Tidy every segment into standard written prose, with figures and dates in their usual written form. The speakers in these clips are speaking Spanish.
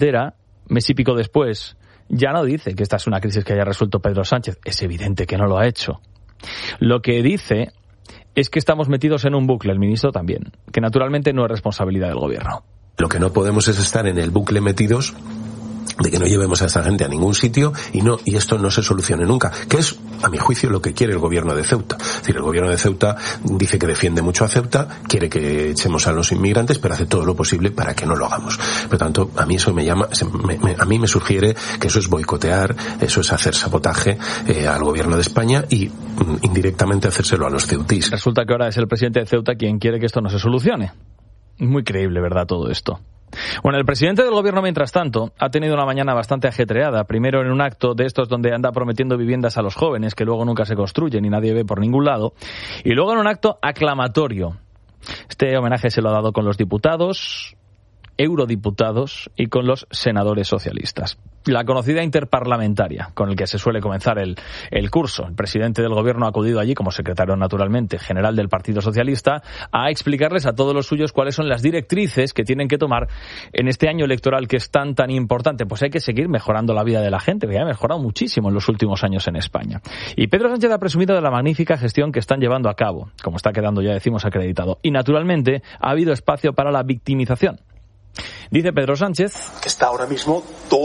mes y pico después, ya no dice que esta es una crisis que haya resuelto Pedro Sánchez. Es evidente que no lo ha hecho. Lo que dice es que estamos metidos en un bucle, el ministro también, que naturalmente no es responsabilidad del gobierno. Lo que no podemos es estar en el bucle metidos de que no llevemos a esta gente a ningún sitio y esto no se solucione nunca, que es, a mi juicio, lo que quiere el gobierno de Ceuta. Es decir, el gobierno de Ceuta dice que defiende mucho a Ceuta, quiere que echemos a los inmigrantes, pero hace todo lo posible para que no lo hagamos. Por lo tanto, a mí eso a mí me sugiere que eso es boicotear, eso es hacer sabotaje al gobierno de España y indirectamente hacérselo a los ceutís. Resulta que ahora es el presidente de Ceuta quien quiere que esto no se solucione. Muy creíble, ¿verdad, todo esto? Bueno, el presidente del gobierno, mientras tanto, ha tenido una mañana bastante ajetreada. Primero en un acto de estos donde anda prometiendo viviendas a los jóvenes que luego nunca se construyen y nadie ve por ningún lado. Y luego en un acto aclamatorio. Este homenaje se lo ha dado con los diputados, eurodiputados y con los senadores socialistas. La conocida interparlamentaria, con el que se suele comenzar el curso. El presidente del gobierno ha acudido allí, como secretario naturalmente general del Partido Socialista, a explicarles a todos los suyos cuáles son las directrices que tienen que tomar en este año electoral que es tan importante. Pues hay que seguir mejorando la vida de la gente, que ha mejorado muchísimo en los últimos años en España. Y Pedro Sánchez ha presumido de la magnífica gestión que están llevando a cabo, como está quedando, ya decimos, acreditado. Y naturalmente ha habido espacio para la victimización. Dice Pedro Sánchez que está ahora mismo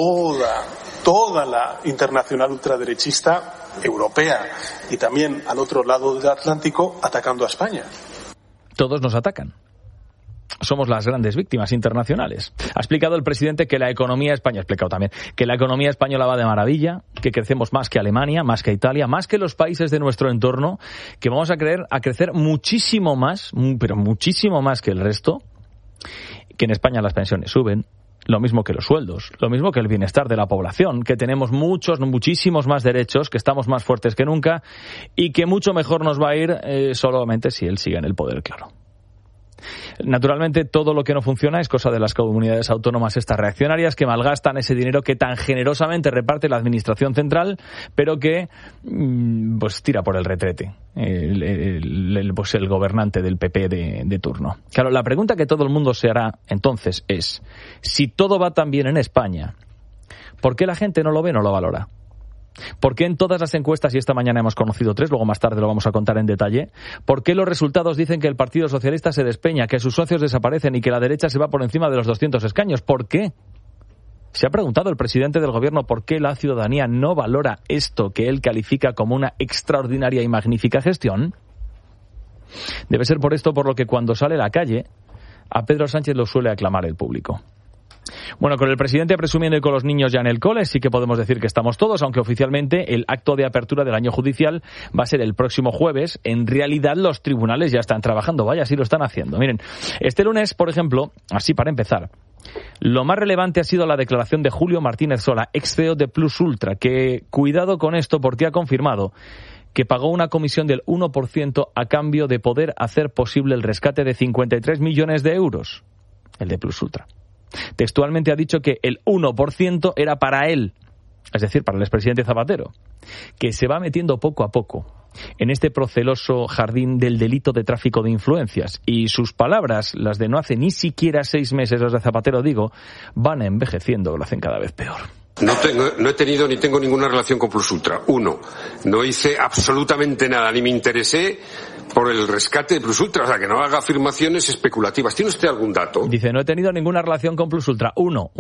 toda la internacional ultraderechista europea y también al otro lado del Atlántico atacando a España. Todos nos atacan. Somos las grandes víctimas internacionales. Ha explicado el presidente que la economía española va de maravilla, que crecemos más que Alemania, más que Italia, más que los países de nuestro entorno, que vamos a crecer muchísimo más, pero muchísimo más que el resto, que en España las pensiones suben, lo mismo que los sueldos, lo mismo que el bienestar de la población, que tenemos muchísimos más derechos, que estamos más fuertes que nunca y que mucho mejor nos va a ir solamente si él sigue en el poder, claro. Naturalmente, todo lo que no funciona es cosa de las comunidades autónomas estas reaccionarias que malgastan ese dinero que tan generosamente reparte la administración central, pero que pues tira por el retrete el gobernante del PP de turno. Claro, la pregunta que todo el mundo se hará entonces es: si todo va tan bien en España, ¿por qué la gente no lo ve, no lo valora? ¿Por qué en todas las encuestas, y esta mañana hemos conocido 3, luego más tarde lo vamos a contar en detalle, por qué los resultados dicen que el Partido Socialista se despeña, que sus socios desaparecen y que la derecha se va por encima de los 200 escaños? ¿Por qué? ¿Se ha preguntado el presidente del gobierno por qué la ciudadanía no valora esto que él califica como una extraordinaria y magnífica gestión? Debe ser por esto por lo que cuando sale a la calle, a Pedro Sánchez lo suele aclamar el público. Bueno, con el presidente presumiendo y con los niños ya en el cole, sí que podemos decir que estamos todos, aunque oficialmente el acto de apertura del año judicial va a ser el próximo jueves. En realidad los tribunales ya están trabajando, vaya, sí lo están haciendo. Miren, este lunes, por ejemplo, así para empezar, lo más relevante ha sido la declaración de Julio Martínez Sola, ex CEO de Plus Ultra, que, cuidado con esto porque ha confirmado que pagó una comisión del 1% a cambio de poder hacer posible el rescate de 53 millones de euros, el de Plus Ultra. Textualmente ha dicho que el 1% era para él, es decir, para el expresidente Zapatero, que se va metiendo poco a poco en este proceloso jardín del delito de tráfico de influencias. Y sus palabras, las de no hace ni siquiera 6 meses, las de Zapatero, digo, van envejeciendo, lo hacen cada vez peor. No he tenido ni tengo ninguna relación con Plus Ultra. 1, no hice absolutamente nada, ni me interesé por el rescate de Plus Ultra, o sea, que no haga afirmaciones especulativas. ¿Tiene usted algún dato? Dice, no he tenido ninguna relación con Plus Ultra.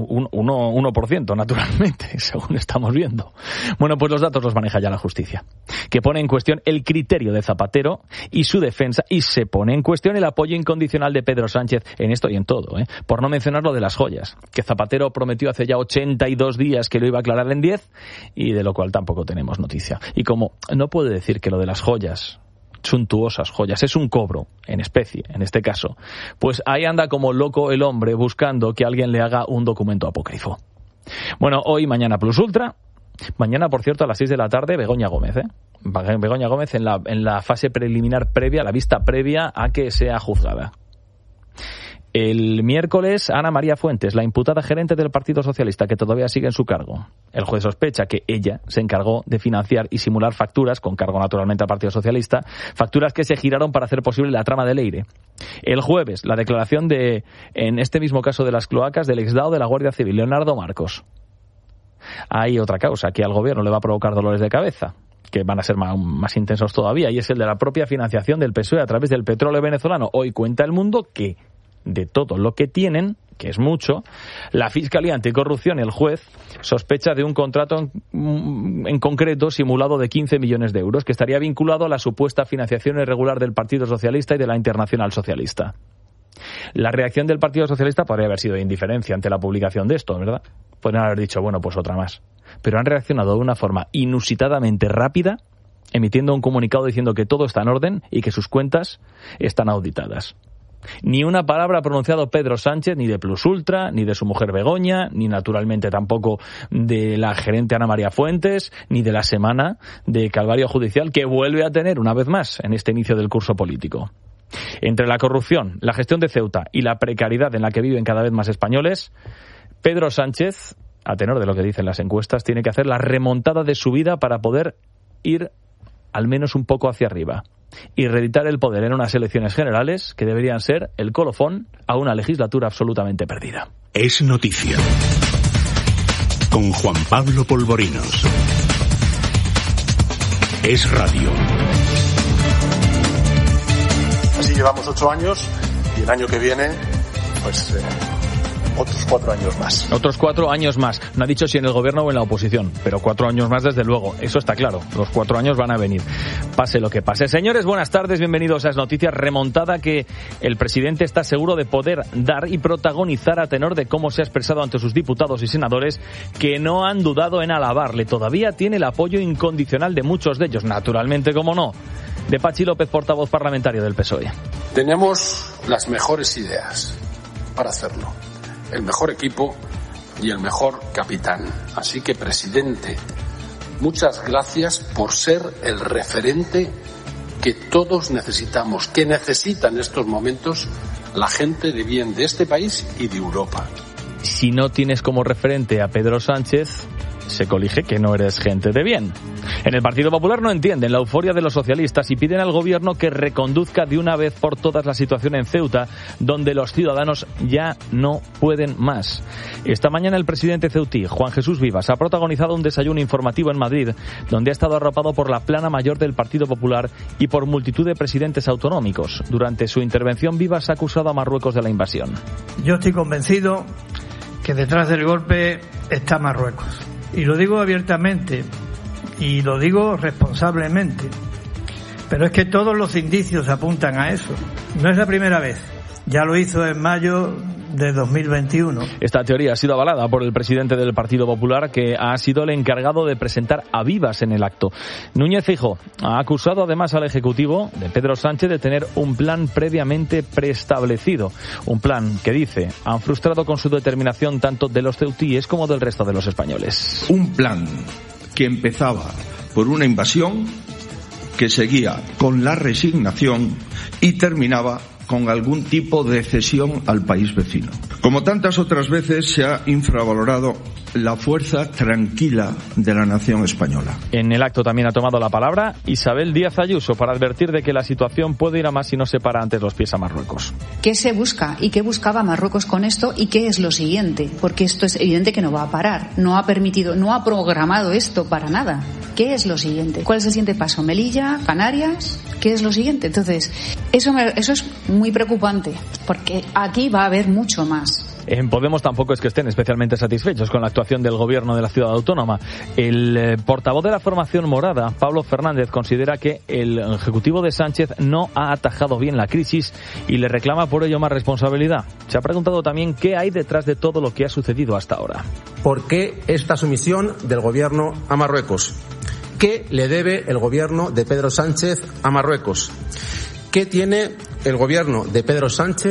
1%, naturalmente, según estamos viendo. Bueno, pues los datos los maneja ya la justicia, que pone en cuestión el criterio de Zapatero y su defensa, y se pone en cuestión el apoyo incondicional de Pedro Sánchez en esto y en todo, por no mencionar lo de las joyas, que Zapatero prometió hace ya 82 días que lo iba a aclarar en 10, y de lo cual tampoco tenemos noticia. Y como no puede decir que lo de las joyas, suntuosas joyas, es un cobro en especie, en este caso, pues ahí anda como loco el hombre buscando que alguien le haga un documento apócrifo. Bueno, hoy, mañana Plus Ultra. Mañana, por cierto, a las 6 de la tarde, Begoña Gómez, Begoña Gómez en la fase preliminar previa, la vista previa a que sea juzgada. El miércoles, Ana María Fuentes, la imputada gerente del Partido Socialista, que todavía sigue en su cargo. El juez sospecha que ella se encargó de financiar y simular facturas, con cargo naturalmente al Partido Socialista, facturas que se giraron para hacer posible la trama de Leire. El jueves, la declaración en este mismo caso de las cloacas, del exdao de la Guardia Civil, Leonardo Marcos. Hay otra causa que al gobierno le va a provocar dolores de cabeza, que van a ser más intensos todavía, y es el de la propia financiación del PSOE a través del petróleo venezolano. Hoy cuenta El Mundo que de todo lo que tienen, que es mucho, la Fiscalía Anticorrupción y el juez sospecha de un contrato en concreto simulado de 15 millones de euros que estaría vinculado a la supuesta financiación irregular del Partido Socialista y de la Internacional Socialista. La reacción del Partido Socialista podría haber sido de indiferencia ante la publicación de esto, ¿verdad? Podrían haber dicho, bueno, pues otra más. Pero han reaccionado de una forma inusitadamente rápida, emitiendo un comunicado diciendo que todo está en orden y que sus cuentas están auditadas. Ni una palabra ha pronunciado Pedro Sánchez, ni de Plus Ultra, ni de su mujer Begoña, ni naturalmente tampoco de la gerente Ana María Fuentes, ni de la semana de calvario judicial que vuelve a tener una vez más en este inicio del curso político. Entre la corrupción, la gestión de Ceuta y la precariedad en la que viven cada vez más españoles, Pedro Sánchez, a tenor de lo que dicen las encuestas, tiene que hacer la remontada de su vida para poder ir al menos un poco hacia arriba y reeditar el poder en unas elecciones generales que deberían ser el colofón a una legislatura absolutamente perdida. Es noticia. Con Juan Pablo Polvorinos. Es radio. Así llevamos 8 años y el año que viene, pues otros 4 años más. Otros 4 años más. No ha dicho si en el gobierno o en la oposición, pero 4 años más desde luego. Eso está claro. Los 4 años van a venir. Pase lo que pase. Señores, buenas tardes. Bienvenidos a Es Noticias. Remontada que el presidente está seguro de poder dar y protagonizar a tenor de cómo se ha expresado ante sus diputados y senadores que no han dudado en alabarle. Todavía tiene el apoyo incondicional de muchos de ellos. Naturalmente, cómo no, de Pachi López, portavoz parlamentario del PSOE. Tenemos las mejores ideas para hacerlo, el mejor equipo y el mejor capitán. Así que, presidente, muchas gracias por ser el referente que todos necesitamos, que necesita en estos momentos la gente de bien de este país y de Europa. Si no tienes como referente a Pedro Sánchez, se colige que no eres gente de bien. En el Partido Popular no entienden la euforia de los socialistas y piden al gobierno que reconduzca de una vez por todas la situación en Ceuta, donde los ciudadanos ya no pueden más. Esta mañana el presidente ceutí, Juan Jesús Vivas, ha protagonizado un desayuno informativo en Madrid, donde ha estado arropado por la plana mayor del Partido Popular y por multitud de presidentes autonómicos. Durante su intervención, Vivas ha acusado a Marruecos de la invasión. Yo estoy convencido que detrás del golpe está Marruecos. Y lo digo abiertamente y lo digo responsablemente. Pero es que todos los indicios apuntan a eso. No es la primera vez. Ya lo hizo en mayo de 2021. Esta teoría ha sido avalada por el presidente del Partido Popular, que ha sido el encargado de presentar a Vivas en el acto. Núñez Feijóo ha acusado además al Ejecutivo de Pedro Sánchez de tener un plan previamente preestablecido. Un plan que, dice, han frustrado con su determinación tanto de los ceutíes como del resto de los españoles. Un plan que empezaba por una invasión, que seguía con la resignación y terminaba con algún tipo de cesión al país vecino. Como tantas otras veces, se ha infravalorado la fuerza tranquila de la nación española. En el acto también ha tomado la palabra Isabel Díaz Ayuso para advertir de que la situación puede ir a más si no se para antes los pies a Marruecos. ¿Qué se busca y qué buscaba Marruecos con esto y qué es lo siguiente? Porque esto es evidente que no va a parar, no ha permitido, no ha programado esto para nada. ¿Qué es lo siguiente? ¿Cuál es el siguiente paso? ¿Melilla? ¿Canarias? ¿Qué es lo siguiente? Entonces, eso es muy preocupante, porque aquí va a haber mucho más. En Podemos tampoco es que estén especialmente satisfechos con la actuación del gobierno de la ciudad autónoma. El portavoz de la formación morada, Pablo Fernández, considera que el Ejecutivo de Sánchez no ha atajado bien la crisis y le reclama por ello más responsabilidad. Se ha preguntado también qué hay detrás de todo lo que ha sucedido hasta ahora. ¿Por qué esta sumisión del gobierno a Marruecos? ¿Qué le debe el gobierno de Pedro Sánchez a Marruecos? ¿Qué tiene el gobierno de Pedro Sánchez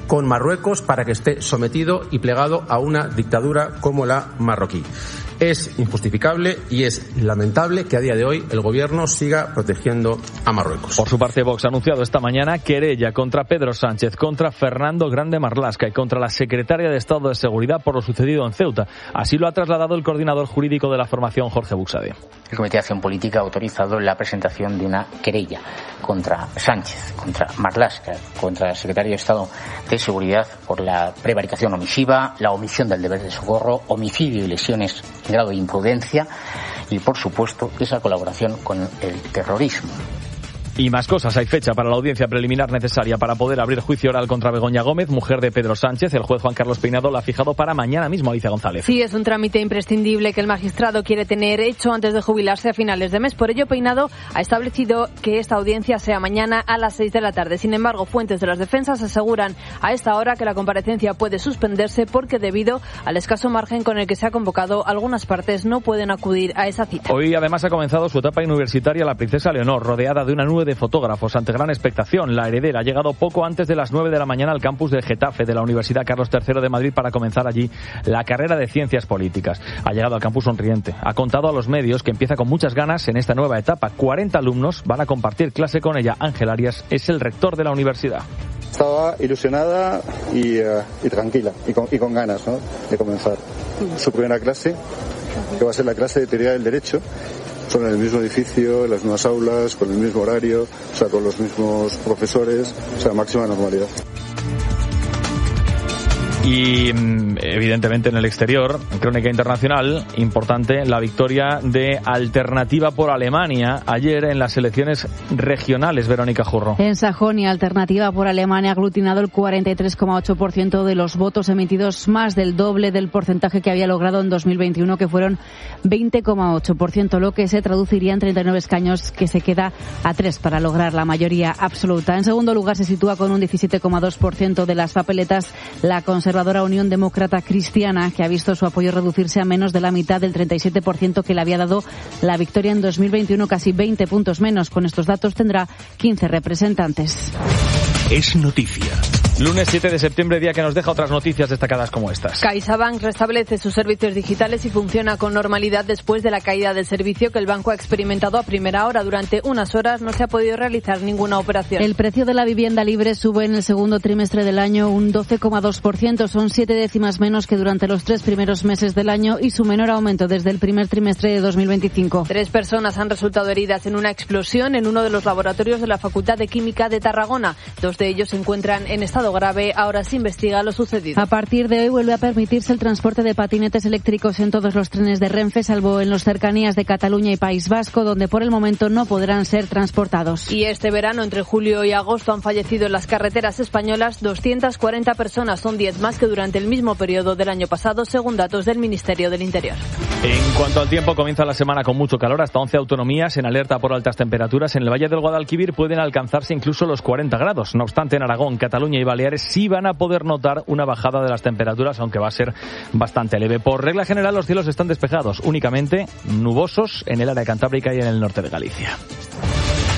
con Marruecos para que esté sometido y plegado a una dictadura como la marroquí. Es injustificable y es lamentable que a día de hoy el gobierno siga protegiendo a Marruecos. Por su parte, Vox ha anunciado esta mañana querella contra Pedro Sánchez, contra Fernando Grande Marlaska y contra la secretaria de Estado de Seguridad por lo sucedido en Ceuta. Así lo ha trasladado el coordinador jurídico de la formación, Jorge Buxade. El Comité de Acción Política ha autorizado la presentación de una querella contra Sánchez, contra Marlaska, contra el secretario de Estado de Seguridad por la prevaricación omisiva, la omisión del deber de socorro, homicidio y lesiones en grado de imprudencia y, por supuesto, esa colaboración con el terrorismo. Y más cosas. Hay fecha para la audiencia preliminar necesaria para poder abrir juicio oral contra Begoña Gómez, mujer de Pedro Sánchez. El juez Juan Carlos Peinado la ha fijado para mañana mismo, Alicia González. Sí, es un trámite imprescindible que el magistrado quiere tener hecho antes de jubilarse a finales de mes. Por ello, Peinado ha establecido que esta audiencia sea mañana a las 6 de la tarde. Sin embargo, fuentes de las defensas aseguran a esta hora que la comparecencia puede suspenderse porque, debido al escaso margen con el que se ha convocado, algunas partes no pueden acudir a esa cita. Hoy, además, ha comenzado su etapa universitaria la princesa Leonor, rodeada de una nube de fotógrafos ante gran expectación. La heredera ha llegado poco antes de las 9 de la mañana al campus de Getafe de la Universidad Carlos III de Madrid para comenzar allí la carrera de Ciencias Políticas. Ha llegado al campus sonriente. Ha contado a los medios que empieza con muchas ganas en esta nueva etapa. 40 alumnos van a compartir clase con ella. Ángel Arias es el rector de la universidad. Estaba ilusionada y tranquila y con ganas, ¿no?, de comenzar su primera clase, que va a ser la clase de teoría del derecho. Son en el mismo edificio, en las mismas aulas, con el mismo horario, o sea, con los mismos profesores, o sea, máxima normalidad. Y evidentemente en el exterior, en crónica internacional, importante la victoria de Alternativa por Alemania ayer en las elecciones regionales, Verónica Jurro. En Sajonia, Alternativa por Alemania ha aglutinado el 43,8% de los votos emitidos, más del doble del porcentaje que había logrado en 2021, que fueron 20,8%, lo que se traduciría en 39 escaños, que se queda a 3 para lograr la mayoría absoluta. En segundo lugar se sitúa con un 17,2% de las papeletas la conservadora Unión Demócrata Cristiana, que ha visto su apoyo reducirse a menos de la mitad del 37% que le había dado la victoria en 2021, casi 20 puntos menos. Con estos datos tendrá 15 representantes. Es noticia. Lunes 7 de septiembre, día que nos deja otras noticias destacadas como estas. CaixaBank restablece sus servicios digitales y funciona con normalidad después de la caída del servicio que el banco ha experimentado a primera hora. Durante unas horas no se ha podido realizar ninguna operación. El precio de la vivienda libre sube en el segundo trimestre del año un 12,2%. Son 7 décimas menos que durante los 3 primeros meses del año y su menor aumento desde el primer trimestre de 2025. 3 personas han resultado heridas en una explosión en uno de los laboratorios de la Facultad de Química de Tarragona. 2 de ellos se encuentran en estado grave. Ahora se investiga lo sucedido. A partir de hoy vuelve a permitirse el transporte de patinetes eléctricos en todos los trenes de Renfe, salvo en las cercanías de Cataluña y País Vasco, donde por el momento no podrán ser transportados. Y este verano, entre julio y agosto, han fallecido en las carreteras españolas 240 personas. Son 10 más que durante el mismo periodo del año pasado, según datos del Ministerio del Interior. En cuanto al tiempo, comienza la semana con mucho calor. Hasta 11 autonomías en alerta por altas temperaturas. En el Valle del Guadalquivir pueden alcanzarse incluso los 40 grados. No obstante, en Aragón, Cataluña y Baleares sí van a poder notar una bajada de las temperaturas, aunque va a ser bastante leve. Por regla general, los cielos están despejados, únicamente nubosos en el área cantábrica y en el norte de Galicia.